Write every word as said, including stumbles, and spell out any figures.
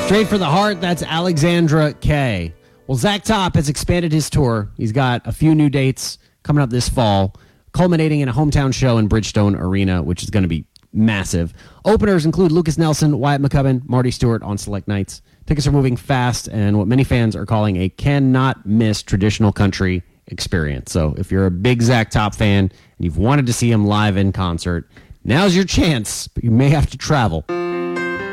Straight for the Heart, that's Alexandra Kay. Well, Zach Top has expanded his tour. He's got a few new dates coming up this fall, culminating in a hometown show in Bridgestone Arena, which is going to be massive. Openers include Lucas Nelson, Wyatt McCubbin, Marty Stewart on select nights. Tickets are moving fast and what many fans are calling a cannot-miss traditional country experience. So if you're a big Zach Top fan and you've wanted to see him live in concert, now's your chance, but you may have to travel.